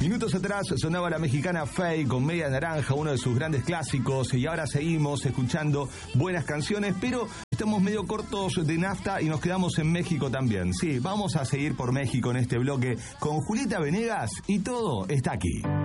Minutos atrás sonaba la mexicana Faye con Media Naranja, uno de sus grandes clásicos, y ahora seguimos escuchando buenas canciones, pero estamos medio cortos de nafta y nos quedamos en México también. Sí, vamos a seguir por México en este bloque con Julieta Venegas y todo está aquí.